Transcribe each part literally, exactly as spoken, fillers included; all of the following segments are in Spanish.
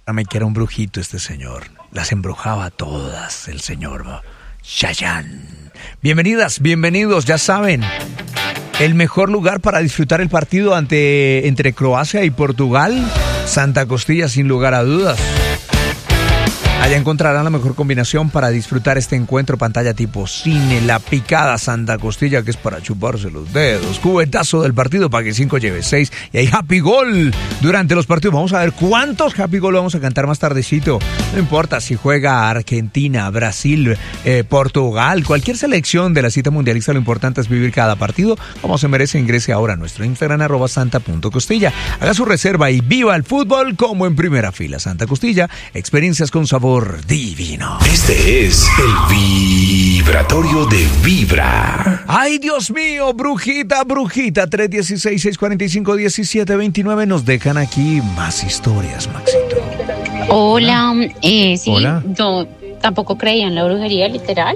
Me que era un brujito este señor. Las embrujaba todas, el señor Chayanne. Bienvenidas, bienvenidos, ya saben. El mejor lugar para disfrutar el partido ante, entre Croacia y Portugal, Santa Costilla, sin lugar a dudas. Allá encontrarán la mejor combinación para disfrutar este encuentro, pantalla tipo cine, la picada Santa Costilla, que es para chuparse los dedos, cubetazo del partido para que cinco lleve seis, y hay Happy Goal durante los partidos. Vamos a ver cuántos Happy Goal vamos a cantar más tardecito. No importa si juega Argentina, Brasil, eh, Portugal, cualquier selección de la cita mundialista, lo importante es vivir cada partido como se merece. Ingrese ahora a nuestro Instagram, arroba santa punto costilla. Haga su reserva y viva el fútbol como en primera fila. Santa Costilla, experiencias con sabor divino. Este es el vibratorio de Vibra. Ay, Dios mío, brujita, brujita. tres uno seis, seis cuatro cinco, uno siete dos nueve. Nos dejan aquí más historias, Maxito. Hola, eh, sí, Hola. yo tampoco creía en la brujería, literal.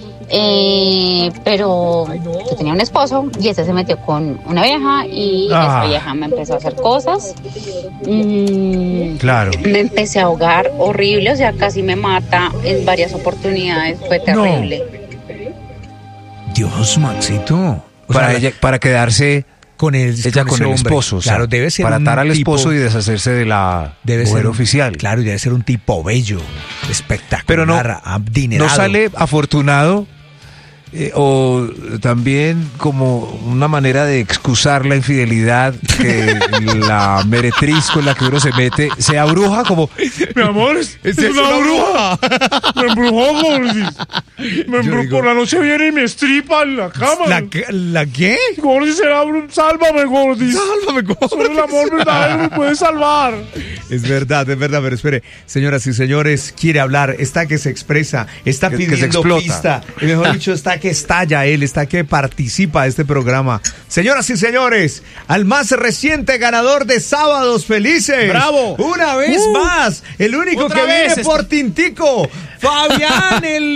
Eh, pero yo tenía un esposo y ese se metió con una vieja y Ah. esa vieja me empezó a hacer cosas. Mm, Claro. Me empecé a ahogar horrible, o sea, casi me mata en varias oportunidades, fue terrible. Dios, Maxito. O Para, sea, ella, para quedarse con el, ella con ese el hombre. esposo. O sea, Claro, debe ser para un atar al tipo- esposo y deshacerse de la Debe mujer ser un- oficial. Claro, y debe ser un tipo bello, espectacular, Pero no, adinerado. no sale afortunado eh, o también como una manera de excusar la infidelidad que la meretriz con la que uno se mete sea bruja, como mi amor, es, es una bruja. me embrujó, Gordis. Me Yo embrujó, digo- por la noche viene y me estripa en la cama. ¿La, qué- ¿La qué? Gordis será un sálvame, Gordis. Sálvame, Solo el amor verdadero me puede salvar. Es verdad, es verdad, pero espere, señoras y señores, quiere hablar, está que se expresa, está Que- que se pidiendo explota. pista, y mejor dicho, está que estalla él, está que participa de este programa. Señoras y señores, al más reciente ganador de Sábados Felices. ¡Bravo! Una vez Uh, más, el único otra que vez viene este- por Tintico, Fabián el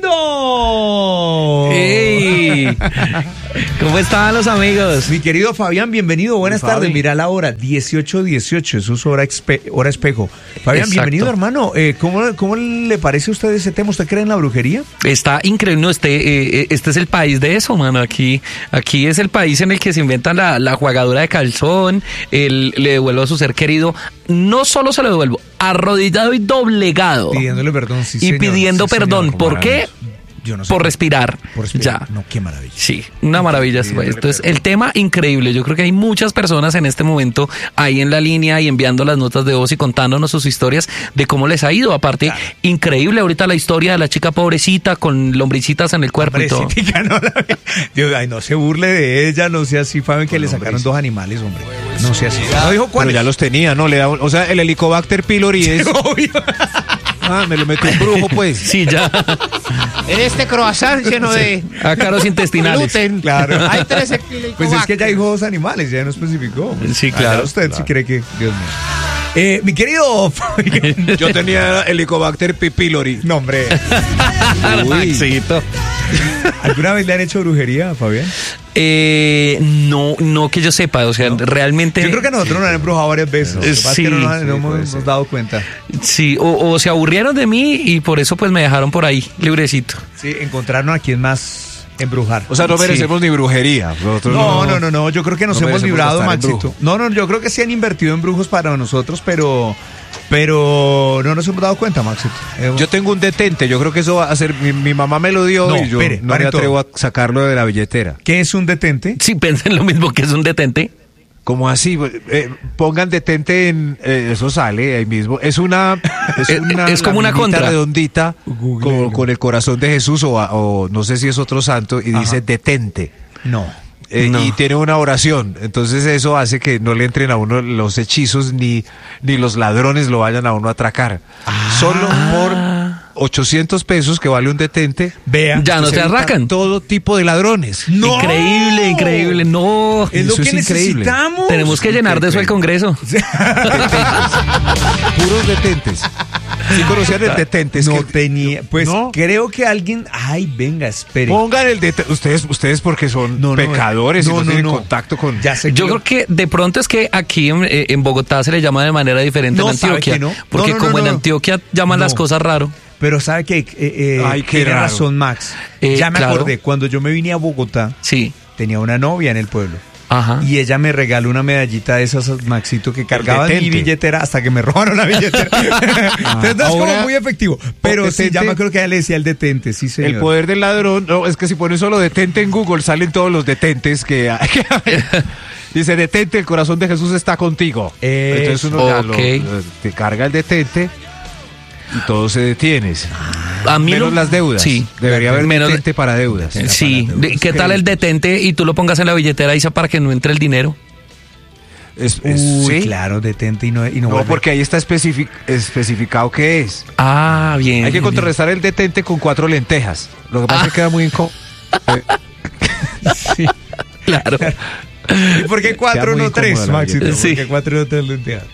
lindo. ¡Ey! ¿Cómo están los amigos? Mi querido Fabián, bienvenido, buenas Fabi. tardes. Mira la hora, dieciocho dieciocho, eso es hora, expe- hora espejo. Fabián, Exacto. bienvenido, hermano. Eh, ¿cómo, ¿Cómo le parece a usted ese tema? ¿Usted cree en la brujería? Está increíble, no, este, eh, este es el país de eso, mano. Aquí, aquí es el país en el que se inventan la, la jugadura de calzón, el, le devuelvo a su ser querido. No solo se lo devuelvo, arrodillado y doblegado. Pidiéndole perdón, sí, y señor, pidiendo sí, señor, perdón. qué ¿Por qué? maravilloso. Yo no sé. Por respirar. Por respirar. Ya. No, qué maravilla. Sí, una maravilla. Pidiéndole Entonces, perdón. el tema increíble. Yo creo que hay muchas personas en este momento ahí en la línea y enviando las notas de voz y contándonos sus historias de cómo les ha ido. Aparte, increíble ahorita la historia de la chica pobrecita con lombricitas en el cuerpo y todo. Pobrecita, no, la- Dios, ay, no se burle de ella, no sea así, Fabián, que le sacaron dos animales, hombre. No sea así. No dijo Pero cuáles. ya los tenía, ¿no? Le da, o sea, el Helicobacter pylori es... Obvio. Ah, me lo metió un brujo, pues. Sí, ya. En este croissant lleno de Ácaros intestinales. gluten. Claro. Hay tres Helicobacter. Pues es que ya dijo dos animales, ya no especificó. Sí, Allá claro. usted si cree que... Dios mío. Eh, mi querido Fabián. Yo tenía Helicobacter pylori. No, hombre. Maxito. ¿Alguna vez le han hecho brujería, Fabián? Eh, no, no que yo sepa, o sea, realmente. Yo creo que a nosotros nos han embrujado varias veces. Lo que pasa es Sí, que no nos, sí, no puede hemos ser. nos dado cuenta. Sí, o, o se aburrieron de mí y por eso pues me dejaron por ahí, librecito. Sí, encontrarnos a quien más embrujar. O sea, no Sí. merecemos ni brujería. Nosotros No, no, no, no, yo creo que nos no hemos merecemos librado, estar en Maxito. brujo. No, no, yo creo que sí han invertido en brujos para nosotros, pero pero no nos hemos dado cuenta, Maxito. Hemos- Yo tengo un detente, yo creo que eso va a ser. Mi, mi mamá me lo dio No, y yo espere, no pare me todo. atrevo a sacarlo de la billetera. ¿Qué es un detente? Sí, piensen lo mismo que es un detente. Como así, eh, pongan detente en. eh, eso sale ahí mismo. Es una. Es, Es- una es como una laminita contra. redondita Googleenlo. con, con el corazón de Jesús o, o no sé si es otro santo y Ajá. dice detente. No. Eh, No. Y tiene una oración. Entonces eso hace que no le entren a uno los hechizos ni, ni los ladrones lo vayan a uno a atracar. Solo por ochocientos pesos que vale un detente. Vea. Ya no se se evita arrancan. todo tipo de ladrones. ¡No! Increíble, increíble. No. Es lo Eso que es increíble. necesitamos. Tenemos que llenar de eso el Congreso. Detentes. Puros detentes. Sí conocían el detente. Es no que- tenía, pues ¿no? creo que alguien, ay, venga, espere. Pongan el detente. Ustedes, ustedes porque son No, no, pecadores no, y no, no, tienen no. contacto con... Ya sé Yo que creo lo- que de pronto es que aquí en, eh, en Bogotá se le llama de manera diferente No, en ¿sabe Antioquia. que no? Porque No, no, no, como en no. Antioquia llaman No. las cosas raro. Pero sabe que eh, eh, Ay, qué tiene raro. razón Max. Eh, ya me claro. acordé, cuando yo me vine a Bogotá, Sí. tenía una novia en el pueblo. Ajá. Y ella me regaló una medallita de esas, Maxito, que cargaba en mi detente. billetera hasta que me robaron la billetera. Entonces no es como ahora, muy efectivo. Pero el sí, ya detente- me acuerdo que ella le decía el detente, sí, señor. El poder del ladrón, no, es que si pones solo detente en Google salen todos los detentes que hay. Dice, detente, el corazón de Jesús está contigo. Eso. Entonces uno ya lo- Ok. lo- te carga el detente y todo se detiene. A mí Menos lo- las deudas. Sí. Debería haber Menos- detente para deudas. Sí. De- ¿Qué tal el detente y tú lo pongas en la billetera, Isa, para que no entre el dinero? Es- es- Uy, ¿sí? claro, detente y no, y no, No, vuelve. porque ahí está especific- especificado qué es. Ah, bien. Hay que bien, contrarrestar el detente con cuatro lentejas. Lo que pasa Ah. es que queda muy incómodo. Sí. bien. Claro. ¿Y por qué cuatro, muy no tres, incómoda la Maxito? billetera. ¿Por Sí. qué cuatro no tres lentejas?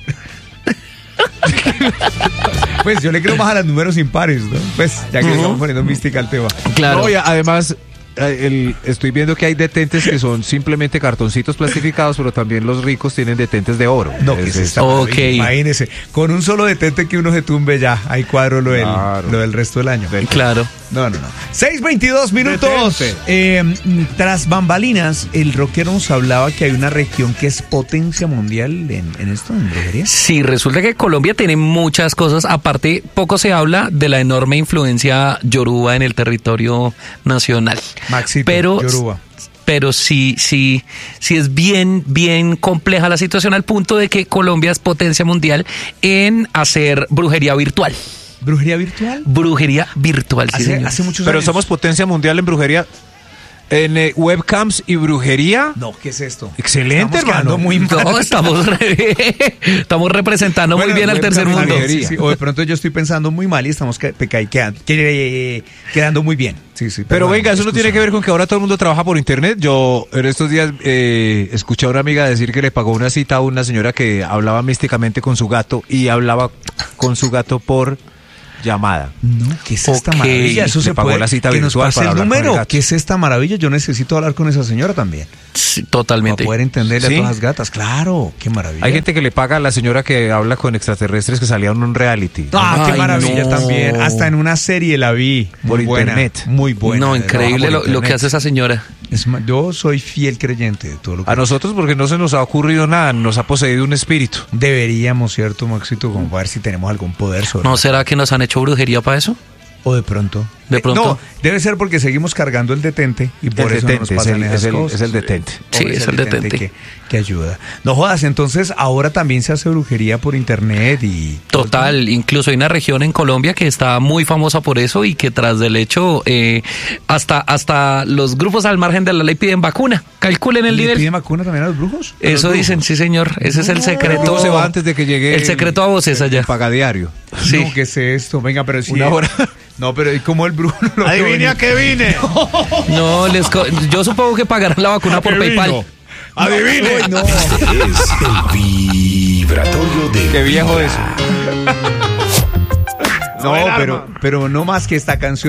Pues yo le creo más a los números impares, ¿no? Pues ya que Ujú. estamos poniendo mística al tema. Claro. No, y además, eh, el- estoy viendo que hay detentes que son simplemente cartoncitos plastificados, pero también los ricos tienen detentes de oro. No, que Es- es es- esta Ok. maravilla. Imagínese, con un solo detente que uno se tumbe ya, hay cuadro lo del, Claro. lo del resto del año. Del- Claro. No, no, no. seis veintidós minutos. Detente. Eh, tras bambalinas, el rockero nos hablaba que hay una región que es potencia mundial en, en esto, en brujería. Sí, resulta que Colombia tiene muchas cosas. Aparte, poco se habla de la enorme influencia yoruba en el territorio nacional. Maxito, pero, Yoruba. pero sí, sí, sí es bien, bien compleja la situación al punto de que Colombia es potencia mundial en hacer brujería virtual. ¿Brujería virtual? Brujería virtual, sí, Hace, señor. hace muchos Pero años. somos potencia mundial en brujería. En eh, webcams y brujería. No, ¿qué es esto? Excelente, Estamos quedando hermano. muy mal. No, estamos, re- estamos representando muy Bueno, bien al webcam tercer mundo. también, sí, sí. O de pronto yo estoy pensando muy mal y estamos que- peca- y quedando, que- quedando muy bien. Sí, sí. Pero perdón, venga, eso no excusa. tiene que ver con que ahora todo el mundo trabaja por internet. Yo en estos días eh, escuché a una amiga decir que le pagó una cita a una señora que hablaba místicamente con su gato y hablaba con su gato por llamada. No, ¿qué es esta Ok. maravilla? Eso Le se pagó puede. la cita que nos virtual pase para el hablar con el número. gato. ¿Qué es esta maravilla? Yo necesito hablar con esa señora también. Sí, Para totalmente. poder entenderle ¿Sí? a todas las gatas. Claro, qué maravilla. Hay gente que le paga a la señora que habla con extraterrestres que salía en un reality. Ah, qué Ay, maravilla no. también. Hasta en una serie la vi. Muy Por buena, internet. Muy buena. No, de increíble verdad. lo, por lo que internet. hace esa señora. Es ma- yo soy fiel creyente de todo lo que A nosotros porque no se nos ha ocurrido nada, nos ha poseído un espíritu. deberíamos, ¿cierto, Maxito? Como para ver si tenemos algún poder sobre ¿No será que nos han hecho brujería para eso? O de pronto. De Eh, pronto. no, debe ser porque seguimos cargando el detente y por El eso detente, no nos es pasan el- esas es el- cosas. es el detente. Sí, Pobre es el detente. Que, que ayuda. No jodas, entonces ahora también se hace brujería por internet y... Total, incluso hay una región en Colombia que está muy famosa por eso y que tras del hecho, eh, hasta, hasta los grupos al margen de la ley piden vacuna. Calculen el ¿Le nivel. piden vacuna también a los brujos? ¿A los Eso brujos? dicen, sí señor. Ese es el secreto. Todo se va antes de que llegue El secreto a voces allá. el pagadiario. Sí. No, ¿qué es esto? Venga, pero si... Una hora. No, pero ¿y cómo el brujo no lo Adivine a qué vine. No, les co- yo supongo que pagarán la vacuna por PayPal. Adivine. Uy, no. Este es el vibratorio de Qué viejo Vibra. eso. No, pero, pero no más que esta canción.